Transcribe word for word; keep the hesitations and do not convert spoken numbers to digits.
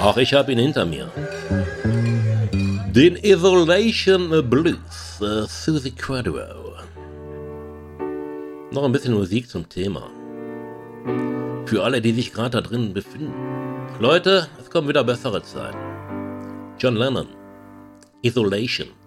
Auch ich habe ihn hinter mir. Den Isolation Blues, äh, Suzi Quatro. Noch ein bisschen Musik zum Thema. Für alle, die sich gerade da drin befinden. Leute, es kommen wieder bessere Zeiten. John Lennon, Isolation.